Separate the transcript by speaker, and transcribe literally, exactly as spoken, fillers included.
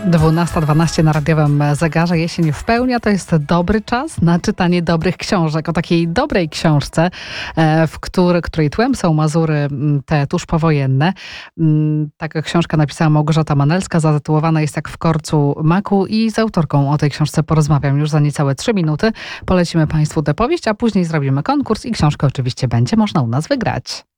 Speaker 1: dwunasta dwanaście na radiowym zegarze. Jesień w pełni, a to jest dobry czas na czytanie dobrych książek. O takiej dobrej książce, w który, której tłem są Mazury te tuż powojenne. Taka książka napisała Małgorzata Manelska, zatytułowana jest Jak w korcu maku i z autorką o tej książce porozmawiam już za niecałe trzy minuty. Polecimy Państwu tę powieść, a później zrobimy konkurs i książkę oczywiście będzie można u nas wygrać.